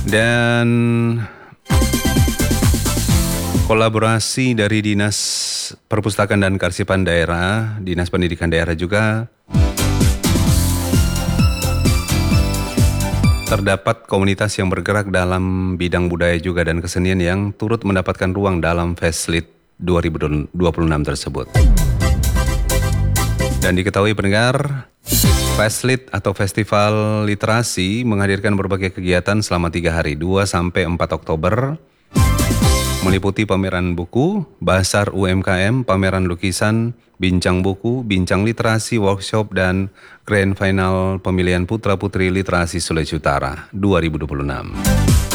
Dan kolaborasi dari Dinas Perpustakaan dan Kearsipan Daerah, Dinas Pendidikan Daerah juga terdapat komunitas yang bergerak dalam bidang budaya juga dan kesenian yang turut mendapatkan ruang dalam Festlit 2026 tersebut. Dan diketahui pendengar, Festlit atau Festival Literasi menghadirkan berbagai kegiatan selama 3 hari, 2-4 Oktober, meliputi pameran buku, basar UMKM, pameran lukisan, bincang buku, bincang literasi, workshop, dan grand final pemilihan Putra Putri Literasi Sulawesi Utara 2026.